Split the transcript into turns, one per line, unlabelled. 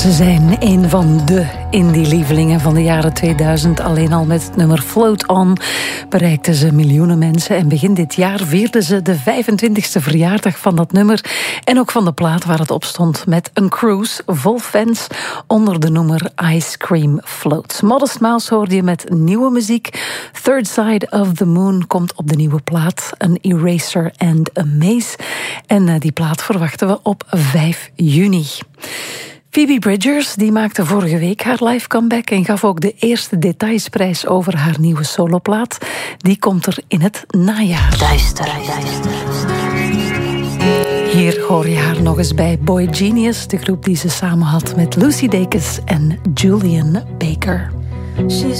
Ze zijn een van de indie-lievelingen van de jaren 2000. Alleen al met het nummer Float On bereikten ze miljoenen mensen. En begin dit jaar vierden ze de 25e verjaardag van dat nummer. En ook van de plaat waar het op stond. Met een cruise vol fans onder de noemer Ice Cream Float. Modest Mouse hoorde je met nieuwe muziek. Third Side of the Moon komt op de nieuwe plaat. Een Eraser and a Maze. En die plaat verwachten we op 5 juni. Phoebe Bridgers die maakte vorige week haar live comeback en gaf ook de eerste detailsprijs over haar nieuwe soloplaat. Die komt er in het najaar.
Duister.
Hier hoor je haar nog eens bij Boy Genius, de groep die ze samen had met Lucy Dacus en Julian Baker.
She's